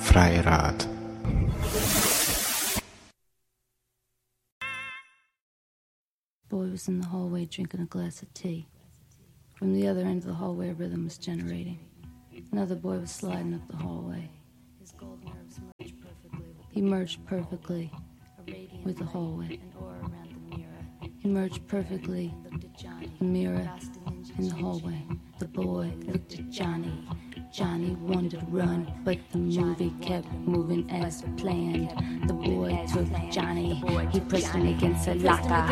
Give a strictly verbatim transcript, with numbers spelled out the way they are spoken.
Freirad. Boy was in the hallway drinking a glass of tea. From the other end of the hallway, a rhythm was generating. Another boy was sliding up the hallway. His gold nerves merged perfectly. He merged perfectly with the hallway. He merged perfectly the mirror in the hallway. The boy looked at Johnny. Johnny wanted to run, but the movie kept moving as planned. The boy took Johnny. He pressed him against a locker.